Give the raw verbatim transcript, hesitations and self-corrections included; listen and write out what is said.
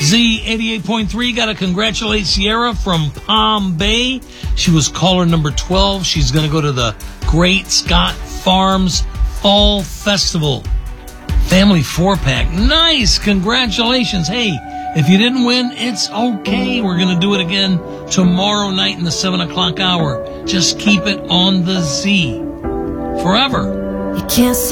Z eighty-eight point three, got to congratulate Sierra from Palm Bay. She was caller number twelve. She's going to go to the Great Scott Farms Fall Festival. Family four-pack. Nice. Congratulations. Hey, if you didn't win, it's okay. We're going to do it again tomorrow night in the seven o'clock hour. Just keep it on the Z. Forever. You can't